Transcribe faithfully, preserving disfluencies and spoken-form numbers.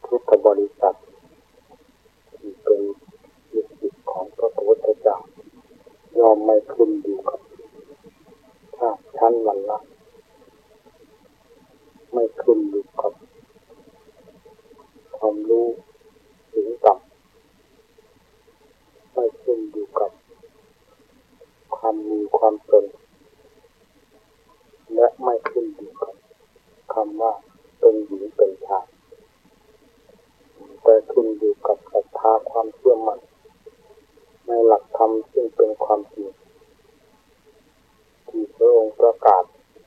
พุทธบริษัทที่เป็นลูกศิษย์ของพระพุทธเจ้ายอมไม่ขึ้นอยู่กับชาติชั้นวรรณะไม่ขึ้นอยู่กับความรู้สูงต่ำไม่ขึ้นอยู่กับความมีความเป็น